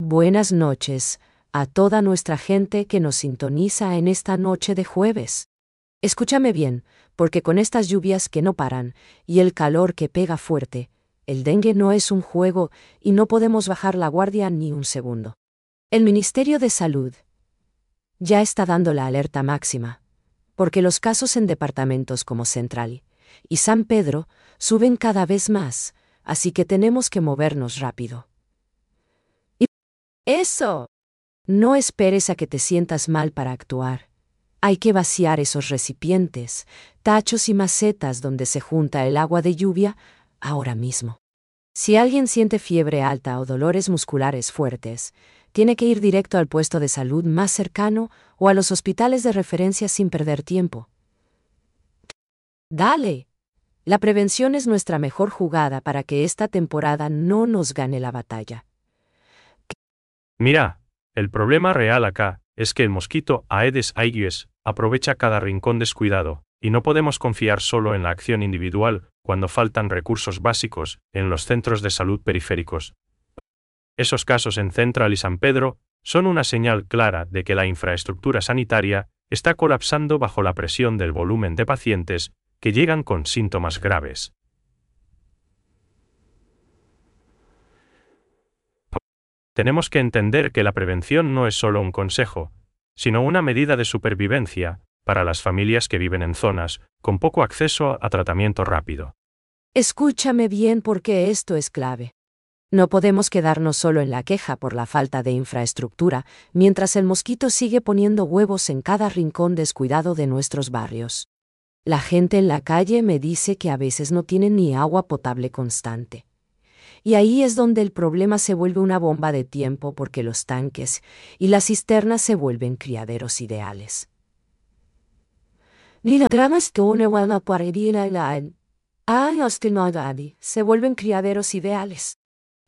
Buenas noches a toda nuestra gente que nos sintoniza en esta noche de jueves. Escúchame bien, porque con estas lluvias que no paran y el calor que pega fuerte, el dengue no es un juego y no podemos bajar la guardia ni un segundo. El Ministerio de Salud ya está dando la alerta máxima, porque los casos en departamentos como Central y San Pedro suben cada vez más, así que tenemos que movernos rápido. Y eso. No esperes a que te sientas mal para actuar. Hay que vaciar esos recipientes, tachos y macetas donde se junta el agua de lluvia ahora mismo. Si alguien siente fiebre alta o dolores musculares fuertes, tiene que ir directo al puesto de salud más cercano o a los hospitales de referencia sin perder tiempo. ¡Dale! La prevención es nuestra mejor jugada para que esta temporada no nos gane la batalla. Mira, el problema real acá es que el mosquito Aedes aegypti aprovecha cada rincón descuidado, y no podemos confiar solo en la acción individual cuando faltan recursos básicos en los centros de salud periféricos. Esos casos en Central y San Pedro son una señal clara de que la infraestructura sanitaria está colapsando bajo la presión del volumen de pacientes que llegan con síntomas graves. Tenemos que entender que la prevención no es solo un consejo, sino una medida de supervivencia para las familias que viven en zonas con poco acceso a tratamiento rápido. Escúchame bien porque esto es clave. No podemos quedarnos solo en la queja por la falta de infraestructura, mientras el mosquito sigue poniendo huevos en cada rincón descuidado de nuestros barrios. La gente en la calle me dice que a veces no tienen ni agua potable constante. Y ahí es donde el problema se vuelve una bomba de tiempo porque los tanques y las cisternas se vuelven criaderos ideales. Se vuelven criaderos ideales.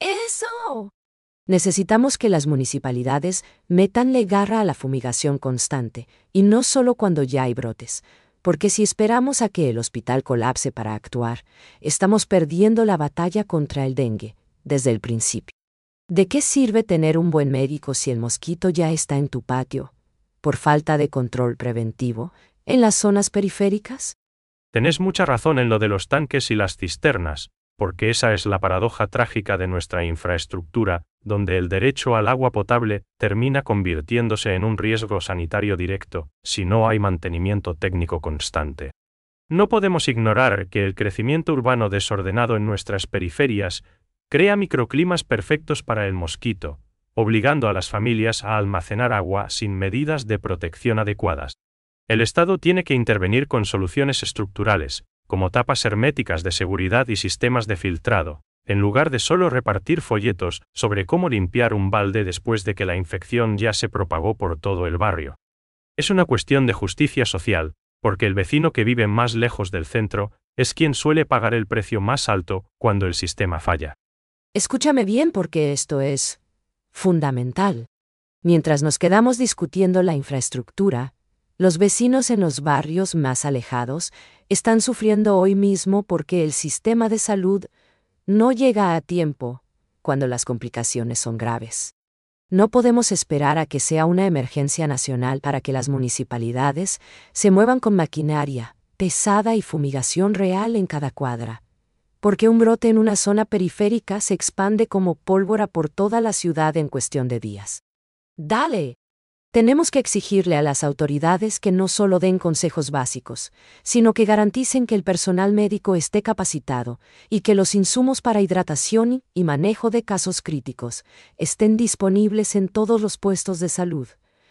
¡Eso! Necesitamos que las municipalidades metanle garra a la fumigación constante, y no solo cuando ya hay brotes, porque si esperamos a que el hospital colapse para actuar, estamos perdiendo la batalla contra el dengue desde el principio. ¿De qué sirve tener un buen médico si el mosquito ya está en tu patio, por falta de control preventivo, en las zonas periféricas? Tenés mucha razón en lo de los tanques y las cisternas, porque esa es la paradoja trágica de nuestra infraestructura, donde el derecho al agua potable termina convirtiéndose en un riesgo sanitario directo, si no hay mantenimiento técnico constante. No podemos ignorar que el crecimiento urbano desordenado en nuestras periferias crea microclimas perfectos para el mosquito, obligando a las familias a almacenar agua sin medidas de protección adecuadas. El Estado tiene que intervenir con soluciones estructurales, como tapas herméticas de seguridad y sistemas de filtrado, en lugar de solo repartir folletos sobre cómo limpiar un balde después de que la infección ya se propagó por todo el barrio. Es una cuestión de justicia social, porque el vecino que vive más lejos del centro es quien suele pagar el precio más alto cuando el sistema falla. Escúchame bien porque esto es fundamental. Mientras nos quedamos discutiendo la infraestructura, los vecinos en los barrios más alejados están sufriendo hoy mismo porque el sistema de salud no llega a tiempo cuando las complicaciones son graves. No podemos esperar a que sea una emergencia nacional para que las municipalidades se muevan con maquinaria pesada y fumigación real en cada cuadra, porque un brote en una zona periférica se expande como pólvora por toda la ciudad en cuestión de días. ¡Dale! Tenemos que exigirle a las autoridades que no solo den consejos básicos, sino que garanticen que el personal médico esté capacitado y que los insumos para hidratación y manejo de casos críticos estén disponibles en todos los puestos de salud,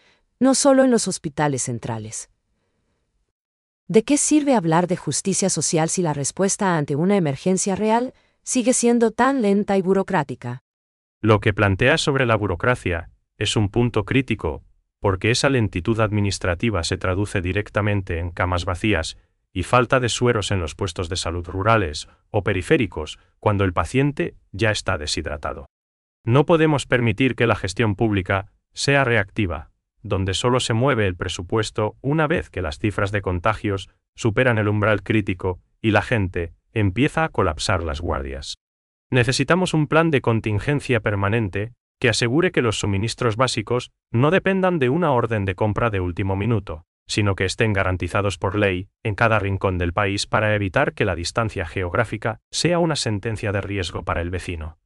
no solo en los hospitales centrales. ¿De qué sirve hablar de justicia social si la respuesta ante una emergencia real sigue siendo tan lenta y burocrática? Lo que planteas sobre la burocracia es un punto crítico, porque esa lentitud administrativa se traduce directamente en camas vacías y falta de sueros en los puestos de salud rurales o periféricos cuando el paciente ya está deshidratado. No podemos permitir que la gestión pública sea reactiva, donde solo se mueve el presupuesto una vez que las cifras de contagios superan el umbral crítico y la gente empieza a colapsar las guardias. Necesitamos un plan de contingencia permanente que asegure que los suministros básicos no dependan de una orden de compra de último minuto, sino que estén garantizados por ley en cada rincón del país para evitar que la distancia geográfica sea una sentencia de riesgo para el vecino.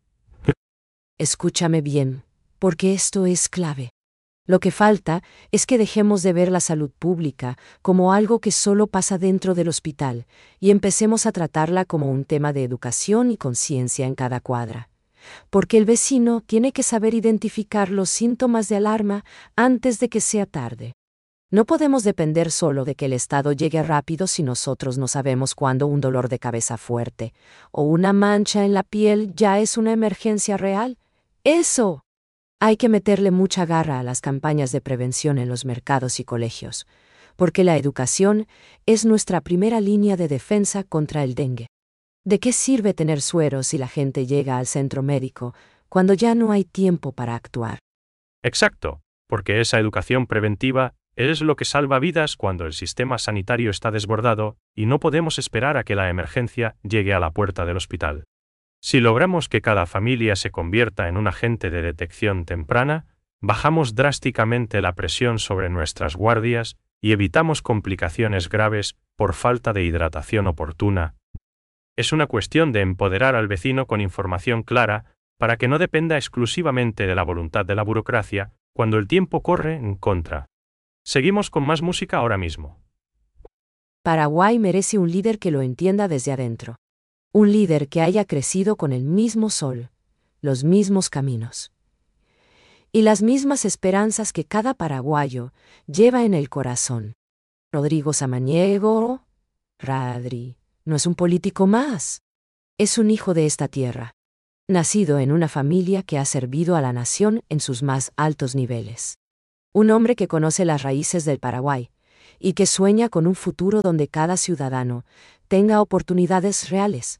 Escúchame bien, porque esto es clave. Lo que falta es que dejemos de ver la salud pública como algo que solo pasa dentro del hospital y empecemos a tratarla como un tema de educación y conciencia en cada cuadra. Porque el vecino tiene que saber identificar los síntomas de alarma antes de que sea tarde. No podemos depender solo de que el Estado llegue rápido si nosotros no sabemos cuándo un dolor de cabeza fuerte o una mancha en la piel ya es una emergencia real. ¡Eso! Hay que meterle mucha garra a las campañas de prevención en los mercados y colegios, porque la educación es nuestra primera línea de defensa contra el dengue. ¿De qué sirve tener sueros si la gente llega al centro médico cuando ya no hay tiempo para actuar? Exacto, porque esa educación preventiva es lo que salva vidas cuando el sistema sanitario está desbordado y no podemos esperar a que la emergencia llegue a la puerta del hospital. Si logramos que cada familia se convierta en un agente de detección temprana, bajamos drásticamente la presión sobre nuestras guardias y evitamos complicaciones graves por falta de hidratación oportuna. Es una cuestión de empoderar al vecino con información clara para que no dependa exclusivamente de la voluntad de la burocracia cuando el tiempo corre en contra. Seguimos con más música ahora mismo. Paraguay merece un líder que lo entienda desde adentro. Un líder que haya crecido con el mismo sol, los mismos caminos y las mismas esperanzas que cada paraguayo lleva en el corazón. Rodrigo Samaniego, Radri, no es un político más. Es un hijo de esta tierra, nacido en una familia que ha servido a la nación en sus más altos niveles. Un hombre que conoce las raíces del Paraguay y que sueña con un futuro donde cada ciudadano tenga oportunidades reales.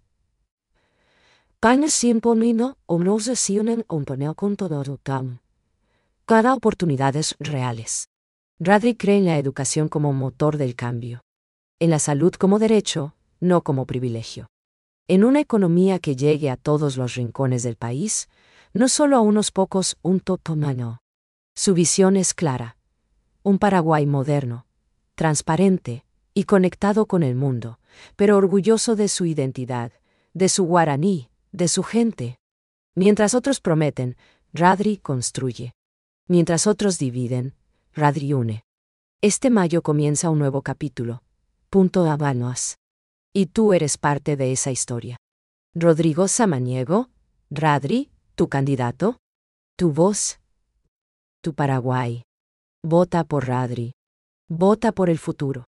Cada oportunidades reales. Radri cree en la educación como motor del cambio. En la salud como derecho, no como privilegio. En una economía que llegue a todos los rincones del país, no solo a unos pocos, un totomano. Su visión es clara. Un Paraguay moderno, transparente y conectado con el mundo, pero orgulloso de su identidad, de su guaraní, de su gente. Mientras otros prometen, Radri construye. Mientras otros dividen, Radri une. Este mayo comienza un nuevo capítulo. Punto Habanos. Y tú eres parte de esa historia. Rodrigo Samaniego, Radri, tu candidato, tu voz, tu Paraguay. Vota por Radri. Vota por el futuro.